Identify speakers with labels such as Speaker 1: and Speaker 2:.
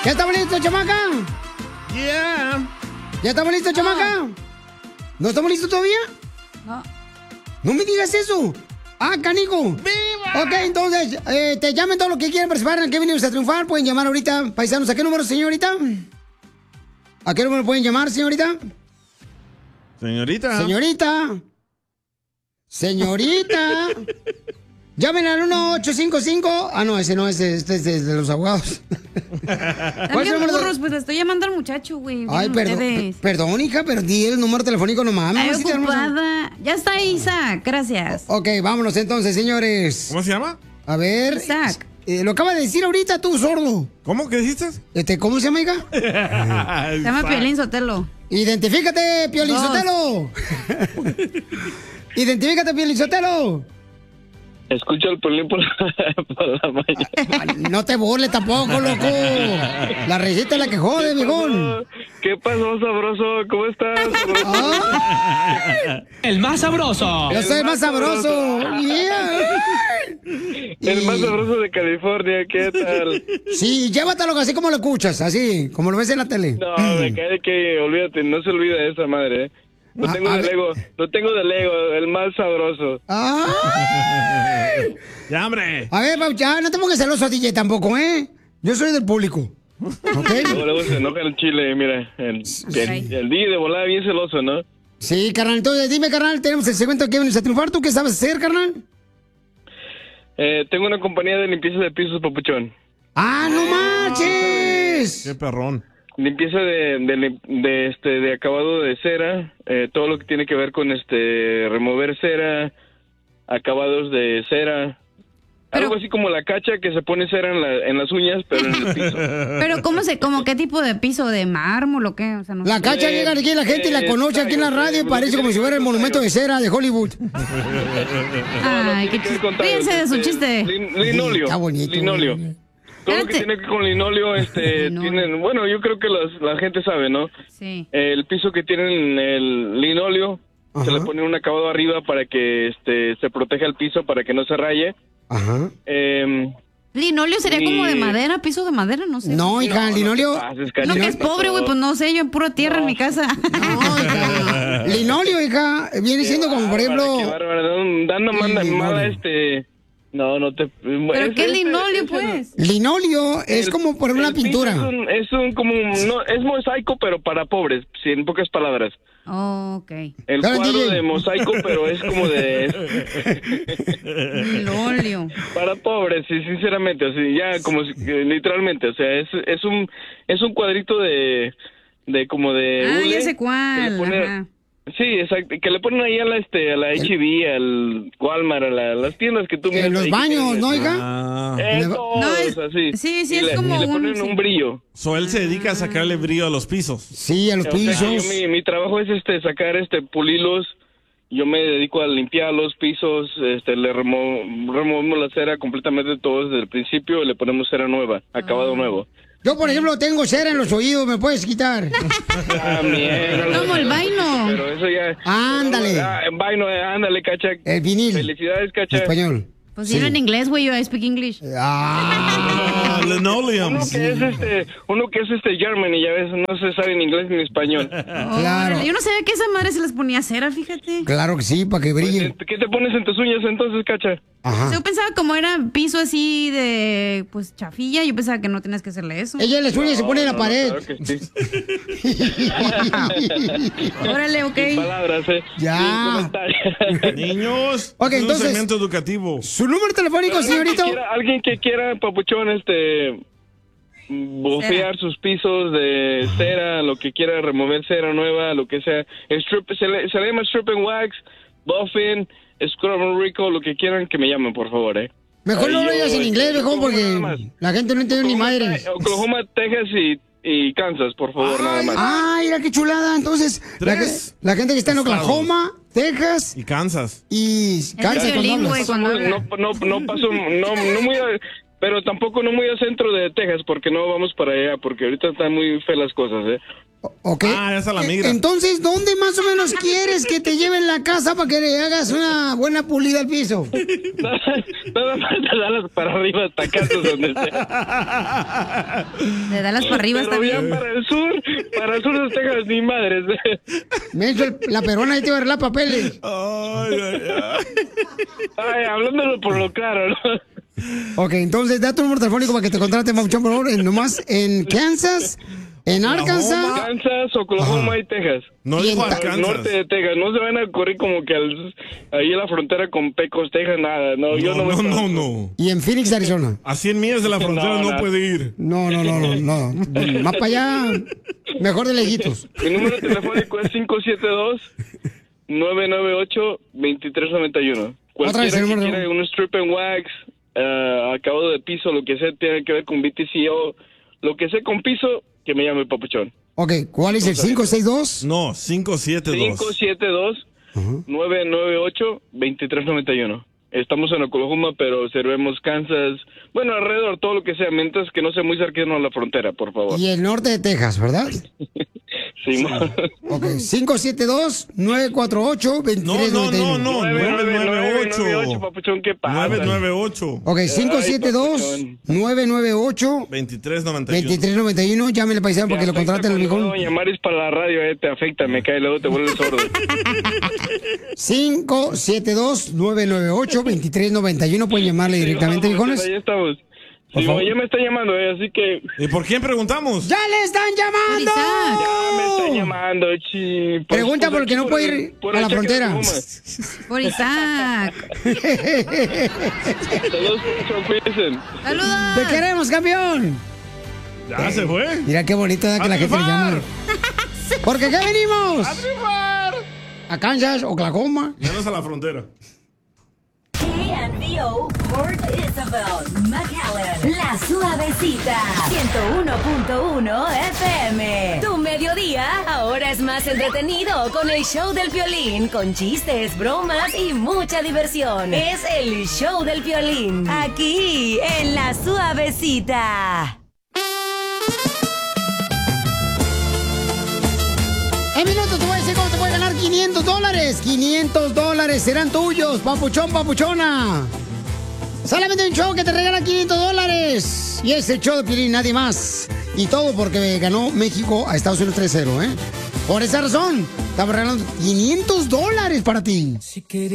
Speaker 1: ¿Ya estamos listos, chamaca?
Speaker 2: Yeah.
Speaker 1: ¿Ya estamos listos, chamaca? ¿No estamos listos todavía?
Speaker 3: No.
Speaker 1: No me digas eso. Ah, canijo.
Speaker 2: ¡Viva!
Speaker 1: Ok, entonces, te llamen todo lo que quieran participar en que venimos a triunfar. Pueden llamar ahorita, paisanos. ¿A qué número, señorita? ¿A qué número pueden llamar, señorita?
Speaker 2: Señorita.
Speaker 1: Señorita. Señorita. Llamen al 1855. Ah, no, ese no, este es de los abogados.
Speaker 3: También burros, pues le estoy llamando al muchacho, güey.
Speaker 1: Ay, perdón, hija, pero di el número telefónico, no mames.
Speaker 3: Estoy ocupada. Ya está, Isaac, gracias.
Speaker 1: Ok, vámonos entonces, señores.
Speaker 2: ¿Cómo se llama?
Speaker 1: A ver.
Speaker 3: Isaac.
Speaker 1: Lo acaba de decir ahorita tú, sordo.
Speaker 2: ¿Cómo? ¿Qué dijiste?
Speaker 1: ¿Cómo se llama, hija?
Speaker 3: Se llama Piolín Sotelo.
Speaker 1: Identifícate, Piolín Sotelo. Identifícate, Piolín Sotelo.
Speaker 4: Escucho el Piolín por la mañana.
Speaker 1: No te burles tampoco, loco. La receta es la que jode, viejón.
Speaker 4: ¿Qué pasó, sabroso? ¿Cómo estás, sabroso?
Speaker 5: El más sabroso.
Speaker 1: Yo soy el más sabroso. Yeah.
Speaker 4: El más sabroso de California, ¿qué tal?
Speaker 1: Sí, llévatelo así como lo escuchas, así, como lo ves en la tele.
Speaker 4: No, me cae que, olvídate, no se olvida de esa madre, ¿eh? Lo tengo del ego, el más sabroso.
Speaker 2: Ya, hombre.
Speaker 1: A ver, ya, no te pongas celoso, DJ, tampoco, ¿eh? Yo soy del público. ¿Ok?
Speaker 4: Luego se enoja el chile, mira. El DJ de volada bien celoso, ¿no?
Speaker 1: Sí, carnal. Entonces, dime, carnal, tenemos el segmento que vienes a triunfar. ¿Tú qué sabes hacer, carnal?
Speaker 4: Tengo una compañía de limpieza de pisos, papuchón.
Speaker 1: ¡Ah, no manches!
Speaker 2: ¡Qué perrón!
Speaker 4: Limpieza de acabado de cera, todo lo que tiene que ver con remover cera, acabados de cera, algo así como la cacha que se pone cera en las uñas, pero en el piso.
Speaker 3: Pero como qué tipo de piso, de mármol o qué, o sea, no
Speaker 1: La
Speaker 3: sé.
Speaker 1: cacha llega aquí la gente y la conoce aquí en la radio y parece como si fuera el monumento de cera de Hollywood.
Speaker 3: Ay, qué chiste. Ríense de su chiste.
Speaker 4: Linoleo.
Speaker 1: Está bonito.
Speaker 4: Linoleo. Todo lo que tiene que ver con linoleo, tienen, bueno, yo creo que la gente sabe, ¿no?
Speaker 3: Sí.
Speaker 4: El piso que tienen el linoleo, se le pone un acabado arriba para que se proteja el piso, para que no se raye.
Speaker 1: Ajá.
Speaker 3: Linoleo sería como de madera, piso de madera, no sé.
Speaker 1: No, hija, linoleo.
Speaker 3: No, que es pobre, güey, pues no sé, yo en pura tierra en mi casa.
Speaker 1: No, hija. Linoleo, hija, viene siendo como, por ejemplo...
Speaker 4: Qué bárbaro, dando mala No te...
Speaker 3: ¿Pero qué es linoleo, pues?
Speaker 1: Linoleo es como por una pintura.
Speaker 4: Es mosaico, pero para pobres, en pocas palabras.
Speaker 3: Oh, ok.
Speaker 4: El cuadro de mosaico, pero es como de...
Speaker 3: Linoleo.
Speaker 4: Para pobres, sí, sinceramente, así, ya como literalmente, o sea, es un cuadrito de como de...
Speaker 3: Ah,
Speaker 4: hule,
Speaker 3: ya sé cuál. Ajá.
Speaker 4: Sí, exacto, que le ponen ahí a la H&B, al Walmart, a las tiendas que tú miras.
Speaker 1: En los baños, ¿no, hija?
Speaker 4: Así.
Speaker 3: Sí,
Speaker 4: y
Speaker 3: es como
Speaker 4: le ponen un brillo.
Speaker 2: Él se dedica a sacarle brillo a los pisos.
Speaker 1: Sí, a los pisos.
Speaker 4: Sea, mi trabajo es sacar, pulirlos. Yo me dedico a limpiar los pisos, le removemos la cera completamente todo desde el principio y le ponemos cera nueva, acabado nuevo.
Speaker 1: Yo, por ejemplo, tengo cera en los oídos, ¿me puedes quitar?
Speaker 3: Como el vaino.
Speaker 4: Pero eso ya...
Speaker 1: Ándale.
Speaker 4: Vaino, ándale, cacha.
Speaker 1: El vinil.
Speaker 4: Felicidades, cacha.
Speaker 1: Español.
Speaker 3: Pues dilo en inglés, güey, I speak English.
Speaker 2: Linoleum.
Speaker 4: Uno que es Germany, ya ves, no se sabe ni inglés ni español.
Speaker 1: Claro.
Speaker 3: Yo no sabía que esa madre se les ponía cera, fíjate.
Speaker 1: Claro que sí, para que brille.
Speaker 4: ¿Qué te pones en tus uñas entonces, cacha?
Speaker 1: Ajá.
Speaker 3: Yo pensaba como era piso así de, pues, chafilla, yo pensaba que no tenías que hacerle eso.
Speaker 1: Ella las uñas se pone en la pared.
Speaker 4: Claro que sí.
Speaker 3: Órale, ok.
Speaker 4: Sin palabras,
Speaker 1: Ya.
Speaker 2: Niños,
Speaker 1: Ok,
Speaker 2: es
Speaker 1: entonces,
Speaker 2: un segmento educativo.
Speaker 1: ¿Su número telefónico, señorito?
Speaker 4: Alguien que quiera, papuchón, bofear sus pisos de cera, lo que quiera, remover cera nueva, lo que sea. Se le llama strip and wax, buffing, scrub and rico, lo que quieran, que me llamen, por favor,
Speaker 1: Mejor no lo digas en inglés, mejor, porque la gente no entiende ni madre.
Speaker 4: Oklahoma, Texas y Kansas, por favor, nada más.
Speaker 1: Ah, mira qué chulada. Entonces, la gente que está en Oklahoma, Texas
Speaker 2: y Kansas.
Speaker 1: Y Kansas.
Speaker 4: No paso, no muy... Pero tampoco no muy al centro de Texas, porque no vamos para allá, porque ahorita están muy feas las cosas, ¿eh?
Speaker 1: Ok.
Speaker 2: Ah, esa la migra.
Speaker 1: Entonces, ¿dónde más o menos quieres que te lleven la casa para que le hagas una buena pulida al piso?
Speaker 4: Nada más de Dallas para arriba hasta acá, donde sea.
Speaker 3: De Dallas para arriba está
Speaker 4: Pero
Speaker 3: bien.
Speaker 4: ya para el sur de Texas, ni madres.
Speaker 1: Menso, la perona ahí te va a arreglar papeles.
Speaker 4: Ay, hablándolo por lo claro, ¿no?
Speaker 1: Ok, entonces da tu número telefónico para que te contrate, Papuchón, por favor, nomás en Kansas, en Arkansas.
Speaker 4: Kansas, Oklahoma y Texas.
Speaker 2: No
Speaker 1: Y
Speaker 2: dijo
Speaker 1: en
Speaker 4: Al norte de Texas. No se van a correr como que ahí en la frontera con Pecos, Texas, nada. No, yo no me
Speaker 2: no.
Speaker 1: Y en Phoenix, Arizona.
Speaker 2: A 100 millas de la frontera no puede ir.
Speaker 1: No. Más para allá, mejor de lejitos.
Speaker 4: Mi número telefónico es 572-998-2391.
Speaker 1: Otra vez el
Speaker 4: Cualquiera que
Speaker 1: número.
Speaker 4: quiera un strip and wax, acabado de piso, lo que sea, tiene que ver con BTCO, lo que sea con piso, que me llame Papuchón.
Speaker 1: Ok, ¿cuál es el 562?
Speaker 2: No, 572.
Speaker 4: 572-998-2391. Estamos en Oklahoma, pero servemos Kansas, bueno, alrededor, todo lo que sea, mientras que no sea muy cercano a la frontera, por favor.
Speaker 1: Y el norte de Texas, ¿verdad?
Speaker 4: Sí,
Speaker 1: Ok, 572-948-2391.
Speaker 2: No, 998.
Speaker 4: Papuchón, ¿qué pasa?
Speaker 2: 998.
Speaker 1: Ok, 572-998. 2391, llámele paisano porque lo contraten el
Speaker 4: mejor.
Speaker 1: mejor.
Speaker 4: No, llamar es para la radio, te afecta, me cae, luego te vuelves sordo.
Speaker 1: 572-998-2391, pueden llamarle directamente, viejones.
Speaker 4: Ahí estamos. Sí,
Speaker 1: favor.
Speaker 4: ya me está llamando, así que...
Speaker 2: ¿Y por quién preguntamos?
Speaker 1: ¡Ya le están llamando!
Speaker 4: Ya me está llamando,
Speaker 1: Pregunta por qué no puede ir a la frontera.
Speaker 3: Por Isaac.
Speaker 4: Saludos, cuídense.
Speaker 3: ¡Saludos!
Speaker 1: ¡Te queremos, campeón!
Speaker 2: Ya se fue.
Speaker 1: Mira qué bonito que la gente le llama. ¿Porque qué venimos?
Speaker 2: ¡A triunfar!
Speaker 1: A Kansas, Oklahoma.
Speaker 2: Menos a la frontera.
Speaker 6: KNVO, Port Isabel, McAllen, La Suavecita, 101.1 FM. Tu mediodía ahora es más entretenido con el show del Piolín, con chistes, bromas y mucha diversión. Es el show del Piolín, aquí en La Suavecita.
Speaker 1: En minutos te voy a decir cómo te puedes ganar $500. $500 serán tuyos, papuchón, papuchona. Solamente un show que te regala $500. Y es el show de Piolín, nadie más. Y todo porque ganó México a Estados Unidos 3-0, ¿eh? Por esa razón, estamos regalando $500 para ti.